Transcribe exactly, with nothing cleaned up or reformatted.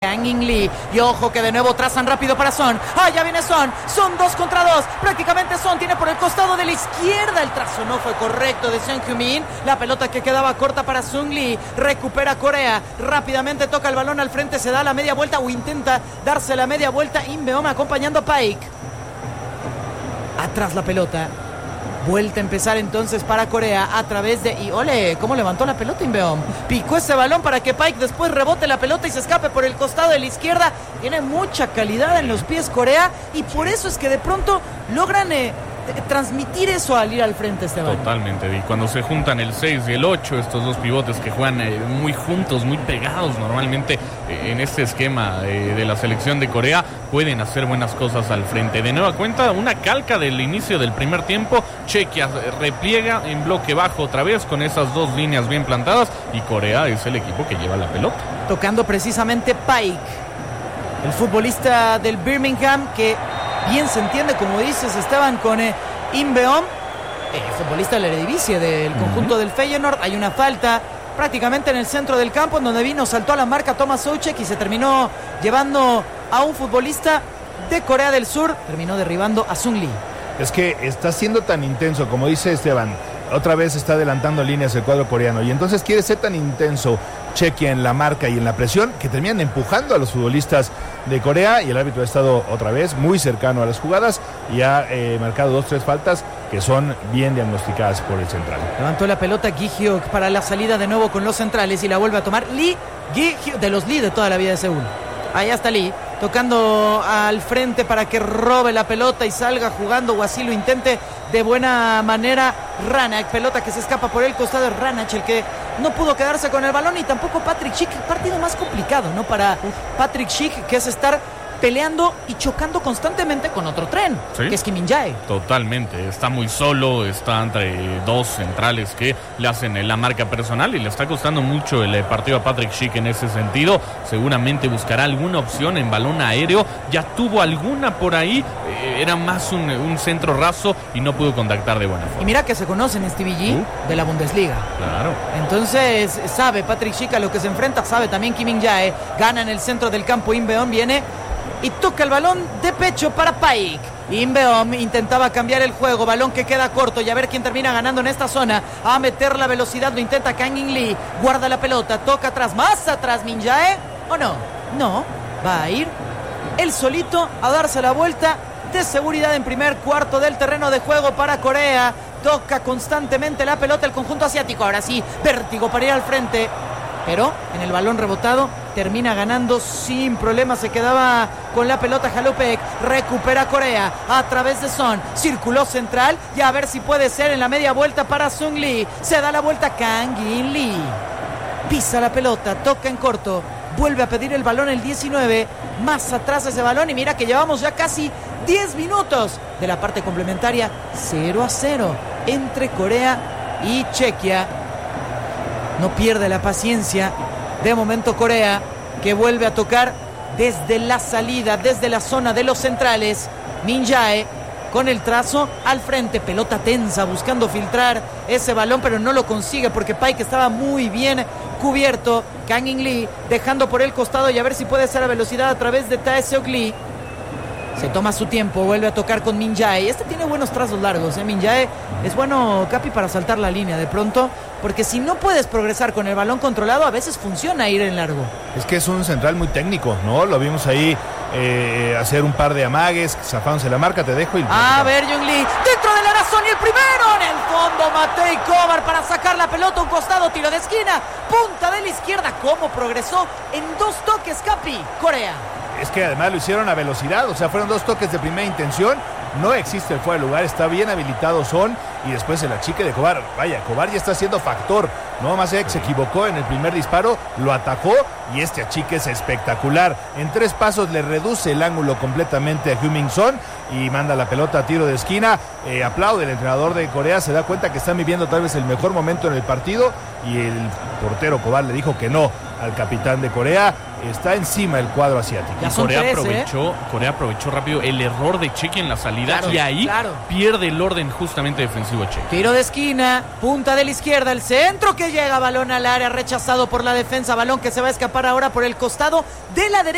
Kang In Lee. Y ojo que de nuevo trazan rápido para Son. ¡Ah, ya viene Son! Son dos contra dos. Prácticamente Son tiene por el costado de la izquierda. El trazo no fue correcto de Son Heung-min. La pelota que quedaba corta para Sung Lee. Recupera Corea. Rápidamente toca el balón al frente. Se da la media vuelta o intenta darse la media vuelta. Inbeom acompañando a Paik. Atrás la pelota. Vuelta a empezar entonces para Corea a través de... Y ole, cómo levantó la pelota Inbeom. Picó ese balón para que Paik después rebote la pelota y se escape por el costado de la izquierda. Tiene mucha calidad en los pies Corea y por eso es que de pronto logran eh, transmitir eso al ir al frente, Esteban. Totalmente, y cuando se juntan el seis y el ocho, estos dos pivotes que juegan eh, muy juntos, muy pegados normalmente eh, en este esquema eh, de la selección de Corea, pueden hacer buenas cosas al frente. De nueva cuenta, una calca del inicio del primer tiempo. Chequia repliega en bloque bajo otra vez con esas dos líneas bien plantadas y Corea es el equipo que lleva la pelota. Tocando precisamente Paik, el futbolista del Birmingham, que bien se entiende, como dices Esteban, con eh, Inbeom, eh, futbolista del Eredivisie del uh-huh. conjunto del Feyenoord. Hay una falta prácticamente en el centro del campo en donde vino, saltó a la marca Thomas Soucek y se terminó llevando a un futbolista de Corea del Sur, terminó derribando a Sung Lee. Es que está siendo tan intenso, como dice Esteban, otra vez está adelantando líneas el cuadro coreano y entonces quiere ser tan intenso Chequia en la marca y en la presión que terminan empujando a los futbolistas de Corea y el árbitro ha estado otra vez muy cercano a las jugadas y ha eh, marcado dos, tres faltas que son bien diagnosticadas por el central. Levantó la pelota Gi-hyuk para la salida de nuevo con los centrales y la vuelve a tomar Lee Gi-hyuk, de los Lee de toda la vida de Seúl. Ahí está Lee, tocando al frente para que robe la pelota y salga jugando o así lo intente de buena manera Ranach. Pelota que se escapa por el costado de Ranach, el que no pudo quedarse con el balón, y tampoco Patrick Schick. Partido más complicado, ¿no? Para Patrick Schick, que es estar peleando y chocando constantemente con otro tren, ¿sí? Que es Kim Min-jae. Totalmente, está muy solo, está entre dos centrales que le hacen la marca personal y le está costando mucho el partido a Patrick Schick en ese sentido. Seguramente buscará alguna opción en balón aéreo, ya tuvo alguna por ahí, eh, era más un, un centro raso y no pudo contactar de buena forma. Y mira que se conocen Stevie G uh. de la Bundesliga. Claro. Entonces sabe Patrick Schick a lo que se enfrenta, sabe también Kim Min-jae, gana en el centro del campo, Inbeom viene y toca el balón de pecho para Paik. Inbeom intentaba cambiar el juego, balón que queda corto y a ver quién termina ganando en esta zona. A meter la velocidad, lo intenta Kang In Lee, guarda la pelota, toca atrás, más atrás Min-jae, ¿o no? No, va a ir él solito a darse la vuelta de seguridad en primer cuarto del terreno de juego para Corea. Toca constantemente la pelota el conjunto asiático, ahora sí, vértigo para ir al frente. Pero en el balón rebotado termina ganando sin problema. Se quedaba con la pelota Jalopek. Recupera Corea a través de Son. Círculo central y a ver si puede ser en la media vuelta para Sung Lee. Se da la vuelta Kang In Lee. Pisa la pelota, toca en corto. Vuelve a pedir el balón el diecinueve. Más atrás ese balón y mira que llevamos ya casi diez minutos de la parte complementaria. cero a cero entre Corea y Chequia. No pierde la paciencia. De momento Corea, que vuelve a tocar desde la salida, desde la zona de los centrales. Min-jae con el trazo al frente. Pelota tensa, buscando filtrar ese balón, pero no lo consigue porque Paik estaba muy bien cubierto. Kang In Lee dejando por el costado y a ver si puede ser a velocidad a través de Tae Seok Lee. Se toma su tiempo, vuelve a tocar con Min-jae. Este tiene buenos trazos largos, ¿eh? Min-jae es bueno, Capi, para saltar la línea de pronto, porque si no puedes progresar con el balón controlado, a veces funciona ir en largo. Es que es un central muy técnico, ¿no? Lo vimos ahí eh, hacer un par de amagues, zafándose la marca, te dejo y... A ver, Jung Lee, dentro de la razón y el primero en el fondo, Matei Kovar para sacar la pelota, un costado, tiro de esquina, punta de la izquierda. ¿Cómo progresó en dos toques, Capi? Corea. Es que además lo hicieron a velocidad, o sea, fueron dos toques de primera intención, no existe el fuera de lugar, está bien habilitado Son, y después el achique de Kovar. Vaya, Kovar ya está siendo factor, no más se equivocó en el primer disparo, lo atajó, y este achique es espectacular. En tres pasos le reduce el ángulo completamente a Heung-min Son, y manda la pelota a tiro de esquina. Eh, aplaude el entrenador de Corea, se da cuenta que están viviendo tal vez el mejor momento en el partido, y el portero Kovar le dijo que no al capitán de Corea. Está encima el cuadro asiático. Y Corea tres, aprovechó, ¿eh? Corea aprovechó rápido el error de Chequia en la salida, claro, y ahí claro. pierde el orden justamente defensivo Chequia. Tiro de esquina, punta de la izquierda, el centro que llega, balón al área, rechazado por la defensa, balón que se va a escapar ahora por el costado de la derecha.